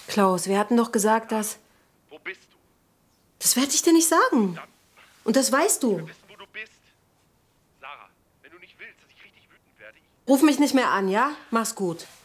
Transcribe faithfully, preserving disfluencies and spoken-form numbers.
Klaus, wir hatten doch gesagt, dass... Wo bist du? Das werde ich dir nicht sagen. Und das weißt du. Ich will wissen, wo du bist. Sarah, wenn du nicht willst, dass ich richtig wütend werde, ich... Ruf mich nicht mehr an, ja? Mach's gut.